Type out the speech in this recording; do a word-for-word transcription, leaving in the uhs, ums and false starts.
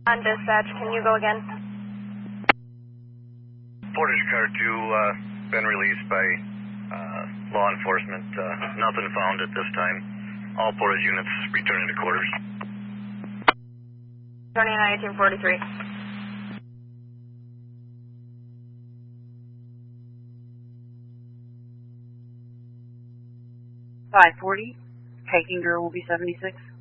On dispatch, can you go again? Portage car two, uh, been released by uh, law enforcement. Uh, nothing found at this time. All Portage units returning to quarters. twenty-nine eighteen forty-three. five forty, taking girl will be seventy-six.